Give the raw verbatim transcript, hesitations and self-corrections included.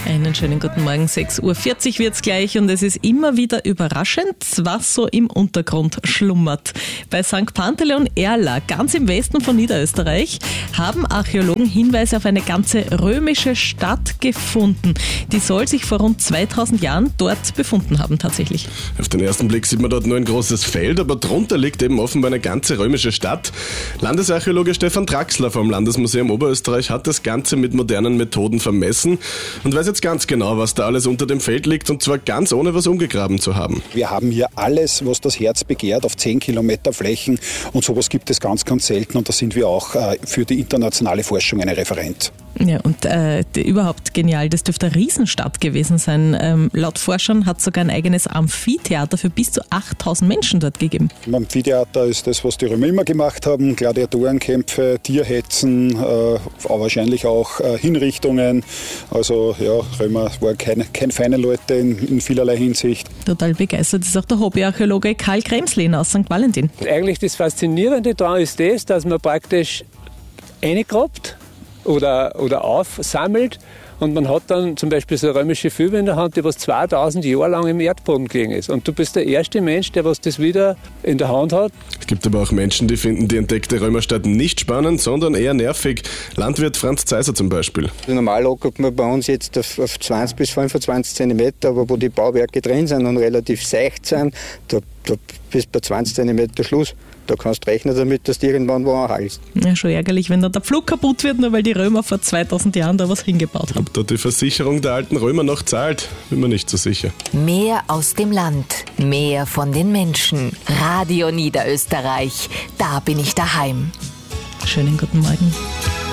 Einen schönen guten Morgen, sechs Uhr vierzig wird es gleich und es ist immer wieder überraschend, was so im Untergrund schlummert. Bei Sankt Panteleon Erla, ganz im Westen von Niederösterreich, haben Archäologen Hinweise auf eine ganze römische Stadt gefunden. Die soll sich vor rund zweitausend Jahren dort befunden haben, tatsächlich. Auf den ersten Blick sieht man dort nur ein großes Feld, aber drunter liegt eben offenbar eine ganze römische Stadt. Landesarchäologe Stefan Traxler vom Landesmuseum Oberösterreich hat das Ganze mit modernen Methoden vermessen und weiß jetzt ganz genau, was da alles unter dem Feld liegt, und zwar ganz ohne was umgegraben zu haben. Wir haben hier alles, was das Herz begehrt, auf zehn Kilometer Flächen, und sowas gibt es ganz, ganz selten, und da sind wir auch äh, für die internationale Forschung eine Referenz. Ja, und äh, überhaupt genial, das dürfte eine Riesenstadt gewesen sein. Ähm, laut Forschern hat es sogar ein eigenes Amphitheater für bis zu achttausend Menschen dort gegeben. Im Amphitheater ist das, was die Römer immer gemacht haben: Gladiatorenkämpfe, Tierhetzen, äh, aber wahrscheinlich auch äh, Hinrichtungen. Also ja, Römer waren keine, keine feinen Leute in, in vielerlei Hinsicht. Total begeistert ist auch der Hobbyarchäologe Karl Kremslin aus Sankt Valentin. Eigentlich das Faszinierende daran ist das, dass man praktisch reingrabt oder, oder aufsammelt, und man hat dann zum Beispiel so eine römische Fübe in der Hand, die was zweitausend Jahre lang im Erdboden gelegen ist. Und du bist der erste Mensch, der was das wieder in der Hand hat. Es gibt aber auch Menschen, die finden die entdeckte Römerstadt nicht spannend, sondern eher nervig. Landwirt Franz Zeiser zum Beispiel. Normal lockert man bei uns jetzt auf, auf zwanzig bis fünfundzwanzig Zentimeter, aber wo die Bauwerke drin sind und relativ seicht sind, da, da bist du bei zwanzig Zentimeter Schluss. Da kannst du rechnen damit, dass du irgendwann wo anhältst. Ja, schon ärgerlich, wenn dann der Pflug kaputt wird, nur weil die Römer vor zweitausend Jahren da was hingebaut haben. Ob da die Versicherung der alten Römer noch zahlt, bin mir nicht so sicher. Mehr aus dem Land, mehr von den Menschen. Radio Niederösterreich, da bin ich daheim. Schönen guten Morgen.